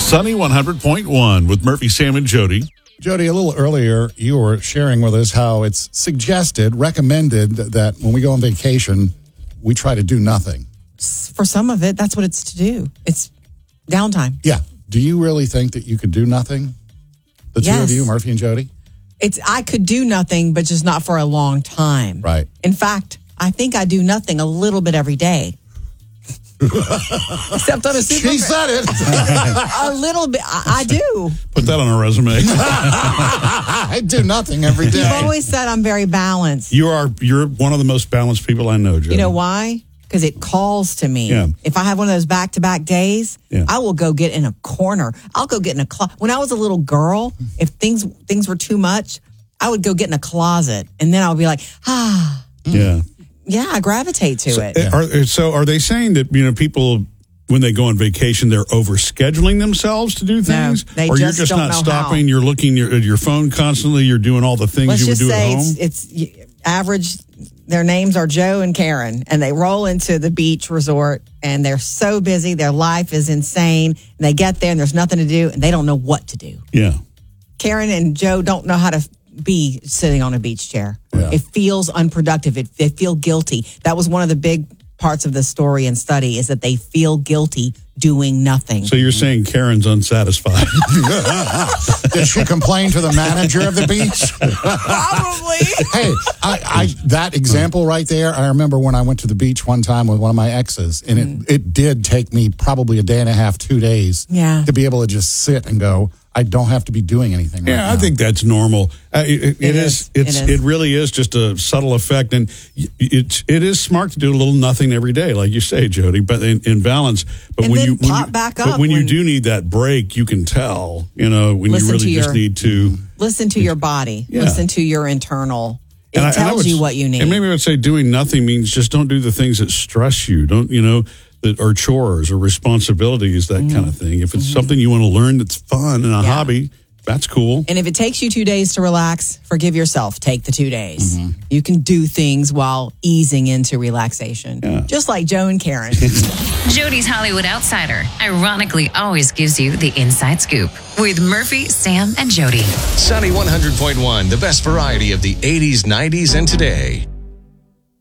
Sunny 100.1 with Murphy, Sam, and Jody. Jody, a little earlier, you were sharing with us how it's recommended that when we go on vacation, we try to do nothing. For some of it, that's what it's to do. It's downtime. Yeah. Do you really think that you could do nothing? The two of you, Murphy and Jody? I could do nothing, but just not for a long time. Right. In fact, I think I do nothing a little bit every day. Except on a super. She said it. A little bit. I do. Put that on a resume. I do nothing every day. You've always said I'm very balanced. You're one of the most balanced people I know, Jody. You know why? Because it calls to me. Yeah. If I have one of those back-to-back days, I will go get in a corner. I'll go get in a closet. When I was a little girl, if things were too much, I would go get in a closet. And then I would be like, Yeah. Yeah, I gravitate to it. So are they saying that, people, when they go on vacation, they're overscheduling themselves to do things? No, they or you're just just don't not know stopping, how. You're looking at your phone constantly, you're doing all the things Let's you would just do say at home? it's average. Their names are Joe and Karen, and they roll into the beach resort, and they're so busy. Their life is insane. And they get there, and there's nothing to do, and they don't know what to do. Yeah. Karen and Joe don't know how to be sitting on a beach chair. Yeah. It feels unproductive. They feel guilty. That was one of the big parts of the story and study, is that they feel guilty doing nothing. So you're saying Karen's unsatisfied? Did she complain to the manager of the beach? Probably. Hey, I that example right there, I remember when I went to the beach one time with one of my exes, and it did take me probably a day and a half, 2 days to be able to just sit and go, I don't have to be doing anything right now. I think that's normal. It is. It really is just a subtle effect, and it is smart to do a little nothing every day, like you say, Jody. But in balance. But and when then you pop back up. But when you do need that break, you can tell. When you really just need to listen to your body, listen to your internal. It tells you what you need. And maybe I would say doing nothing means just don't do the things that stress you. Don't that are chores or responsibilities, that kind of thing. If it's something you want to learn that's fun and a hobby, that's cool. And if it takes you 2 days to relax, forgive yourself. Take the 2 days. You can do things while easing into relaxation. Yeah. Just like Joe and Karen. Jody's Hollywood Outsider ironically always gives you the inside scoop with Murphy, Sam, and Jody. Sunny 100.1, the best variety of the 80s, 90s, and today.